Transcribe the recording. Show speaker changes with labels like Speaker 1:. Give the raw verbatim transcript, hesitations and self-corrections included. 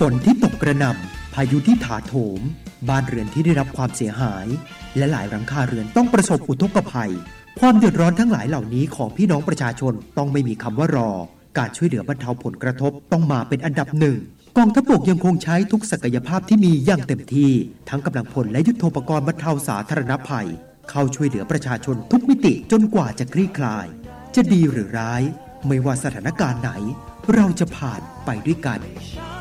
Speaker 1: นที่ตกกระหน่ำพายุที่ถาโถมบ้านเรือนที่ได้รับความเสียหายและหลายหลังคาเรือนต้องประสบอุทกภัยความเดือดร้อนทั้งหลายเหล่านี้ของพี่น้องประชาชนต้องไม่มีคำว่ารอการช่วยเหลือบรรเทาผลกระทบต้องมาเป็นอันดับหนึ่งกองทัพบกยังคงใช้ทุกศักยภาพที่มีอย่างเต็มที่ทั้งกำลังพลและยุทโธปกรณ์บรรเทาสาธารณภัยเข้าช่วยเหลือประชาชนทุกมิติจนกว่าจะคลี่คลายจะดีหรือร้ายไม่ว่าสถานการณ์ไหนเราจะผ่านไปด้วยกัน